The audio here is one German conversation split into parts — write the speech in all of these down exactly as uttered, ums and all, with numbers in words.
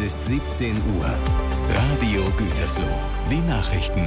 Es ist siebzehn Uhr. Radio Gütersloh. Die Nachrichten.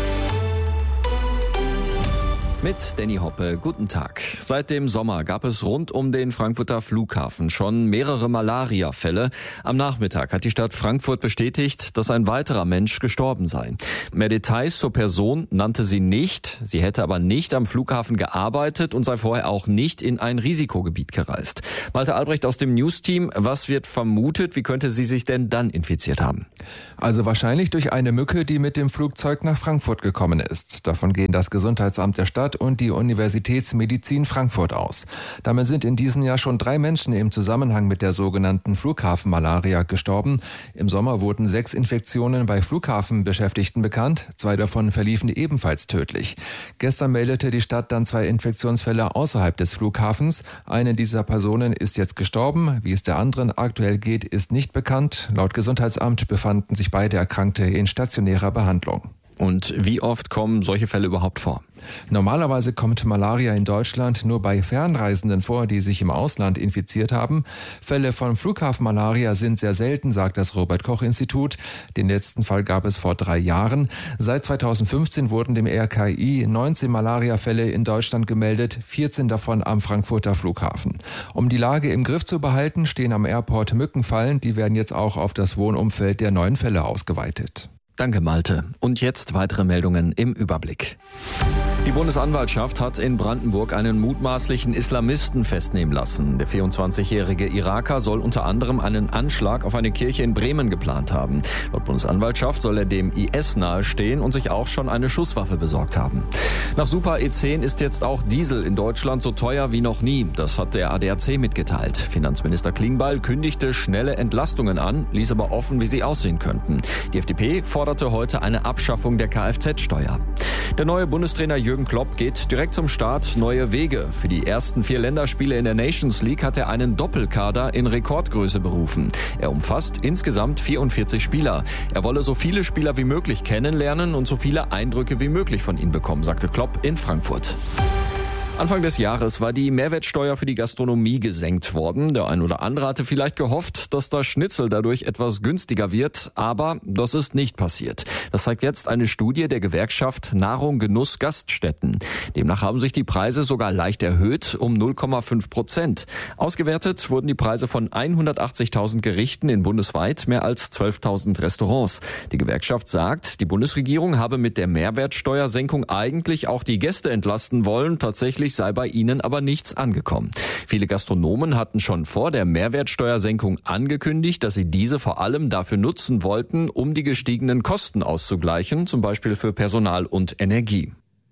Mit Danny Hoppe, guten Tag. Seit dem Sommer gab es rund um den Frankfurter Flughafen schon mehrere Malaria-Fälle. Am Nachmittag hat die Stadt Frankfurt bestätigt, dass ein weiterer Mensch gestorben sei. Mehr Details zur Person nannte sie nicht. Sie hätte aber nicht am Flughafen gearbeitet und sei vorher auch nicht in ein Risikogebiet gereist. Malte Albrecht aus dem News-Team, was wird vermutet? Wie könnte sie sich denn dann infiziert haben? Also wahrscheinlich durch eine Mücke, die mit dem Flugzeug nach Frankfurt gekommen ist. Davon gehen das Gesundheitsamt der Stadt und die Universitätsmedizin Frankfurt aus. Damit sind in diesem Jahr schon drei Menschen im Zusammenhang mit der sogenannten Flughafenmalaria gestorben. Im Sommer wurden sechs Infektionen bei Flughafenbeschäftigten bekannt. Zwei davon verliefen ebenfalls tödlich. Gestern meldete die Stadt dann zwei Infektionsfälle außerhalb des Flughafens. Eine dieser Personen ist jetzt gestorben. Wie es der anderen aktuell geht, ist nicht bekannt. Laut Gesundheitsamt befanden sich beide Erkrankte in stationärer Behandlung. Und wie oft kommen solche Fälle überhaupt vor? Normalerweise kommt Malaria in Deutschland nur bei Fernreisenden vor, die sich im Ausland infiziert haben. Fälle von Flughafenmalaria sind sehr selten, sagt das Robert-Koch-Institut. Den letzten Fall gab es vor drei Jahren. Seit zweitausendfünfzehn wurden dem R K I neunzehn Malariafälle in Deutschland gemeldet, vierzehn davon am Frankfurter Flughafen. Um die Lage im Griff zu behalten, stehen am Airport Mückenfallen. Die werden jetzt auch auf das Wohnumfeld der neuen Fälle ausgeweitet. Danke, Malte. Und jetzt weitere Meldungen im Überblick. Die Bundesanwaltschaft hat in Brandenburg einen mutmaßlichen Islamisten festnehmen lassen. Der vierundzwanzigjährige Iraker soll unter anderem einen Anschlag auf eine Kirche in Bremen geplant haben. Laut Bundesanwaltschaft soll er dem I S nahestehen und sich auch schon eine Schusswaffe besorgt haben. Nach Super E zehn ist jetzt auch Diesel in Deutschland so teuer wie noch nie. Das hat der A D A C mitgeteilt. Finanzminister Klingbeil kündigte schnelle Entlastungen an, ließ aber offen, wie sie aussehen könnten. Die F D P forderte heute eine Abschaffung der Kfz-Steuer. Der neue Bundestrainer Jürgen Klopp geht direkt zum Start neue Wege. Für die ersten vier Länderspiele in der Nations League hat er einen Doppelkader in Rekordgröße berufen. Er umfasst insgesamt vierundvierzig Spieler. Er wolle so viele Spieler wie möglich kennenlernen und so viele Eindrücke wie möglich von ihnen bekommen, sagte Klopp in Frankfurt. Anfang des Jahres war die Mehrwertsteuer für die Gastronomie gesenkt worden. Der ein oder andere hatte vielleicht gehofft, dass das Schnitzel dadurch etwas günstiger wird, aber das ist nicht passiert. Das zeigt jetzt eine Studie der Gewerkschaft Nahrung, Genuss, Gaststätten. Demnach haben sich die Preise sogar leicht erhöht, um null Komma fünf Prozent. Ausgewertet wurden die Preise von hundertachtzigtausend Gerichten in bundesweit mehr als zwölftausend Restaurants. Die Gewerkschaft sagt, die Bundesregierung habe mit der Mehrwertsteuersenkung eigentlich auch die Gäste entlasten wollen. Tatsächlich sei bei ihnen aber nichts angekommen. Viele Gastronomen hatten schon vor der Mehrwertsteuersenkung angekündigt, dass sie diese vor allem dafür nutzen wollten, um die gestiegenen Kosten auszugleichen, zum Beispiel für Personal und Energie.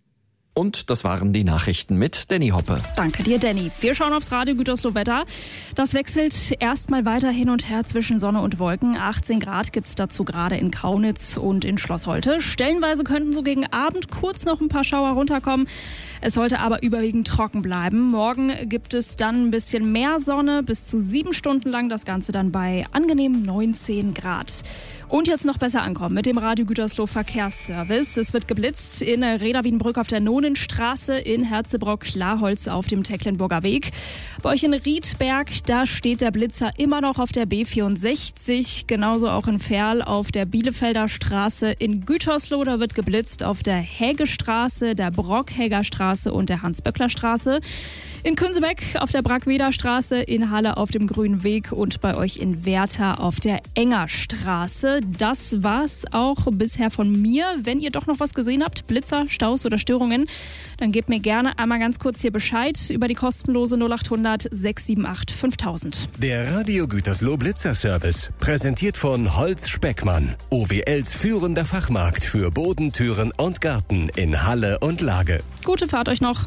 Und das waren die Nachrichten mit Danny Hoppe. Danke dir, Danny. Wir schauen aufs Radio Gütersloh Wetter. Das wechselt erstmal weiter hin und her zwischen Sonne und Wolken. achtzehn Grad gibt's dazu gerade in Kaunitz und in Schloss Holte. Stellenweise könnten so gegen Abend kurz noch ein paar Schauer runterkommen. Es sollte aber überwiegend trocken bleiben. Morgen gibt es dann ein bisschen mehr Sonne, bis zu sieben Stunden lang. Das Ganze dann bei angenehmen neunzehn Grad. Und jetzt noch besser ankommen mit dem Radio Gütersloh Verkehrsservice. Es wird geblitzt in Reda-Wiedenbrück auf der Nonenstraße, in Herzebrock-Klarholz auf dem Tecklenburger Weg. Bei euch in Riedberg, da steht der Blitzer immer noch auf der B vierundsechzig. Genauso auch in Verl auf der Bielefelder Straße. In Gütersloh, da wird geblitzt auf der Hägestraße, der Brockhäger Straße und der Hans-Böckler-Straße. In Künsebeck auf der Brackweder Straße, in Halle auf dem Grünen Weg und bei euch in Werther auf der Engerstraße. Das war's auch bisher von mir. Wenn ihr doch noch was gesehen habt, Blitzer, Staus oder Störungen, dann gebt mir gerne einmal ganz kurz hier Bescheid über die kostenlose null acht hundert sechs sieben acht fünftausend. Der Radio Gütersloh Blitzerservice, präsentiert von Holz Speckmann, O W Ls führender Fachmarkt für Boden, Türen und Garten in Halle und Lage. Gute Fahrt euch noch.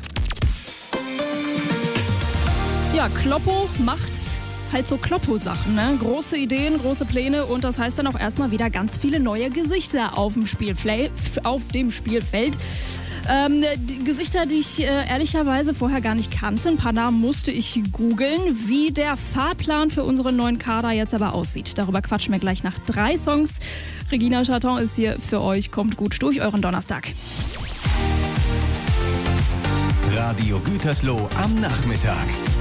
Ja, Kloppo macht halt so Kloppo-Sachen, ne? Große Ideen, große Pläne und das heißt dann auch erstmal wieder ganz viele neue Gesichter auf dem Spielfeld. Auf dem Spielfeld. Ähm, die Gesichter, die ich äh, ehrlicherweise vorher gar nicht kannte. Ein paar Namen musste ich googeln, wie der Fahrplan für unseren neuen Kader jetzt aber aussieht. Darüber quatschen wir gleich nach drei Songs. Regina Chaton ist hier für euch. Kommt gut durch euren Donnerstag. Radio Gütersloh am Nachmittag.